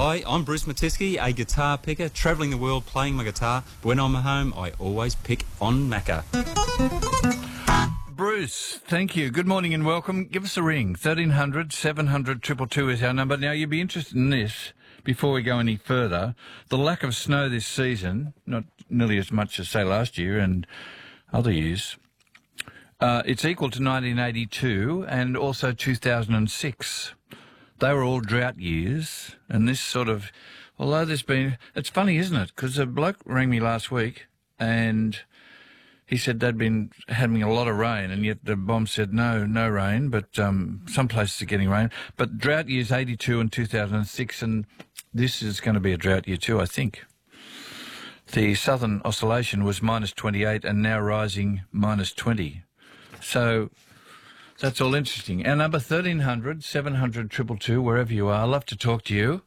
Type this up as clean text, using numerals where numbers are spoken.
Hi, I'm Bruce Matisky, a guitar picker, travelling the world playing my guitar. But when I'm at home, I always pick on Macca. Bruce, thank you. Good morning and welcome. Give us a ring. 1300 700 222 is our number. Now, you'd be interested in this, before we go any further. The lack of snow this season, not nearly as much as, say, last year and other years, it's equal to 1982 and also 2006. They were all drought years, and this sort of, although there's been, it's funny, isn't it? Because a bloke rang me last week and he said they'd been having a lot of rain, and yet the bomb said no rain, but some places are getting rain. But drought years 82 and 2006, and this is going to be a drought year too, I think. The Southern Oscillation was minus 28 and now rising minus 20. So that's all interesting. Our number 1300 700 222, wherever you are. I'd love to talk to you.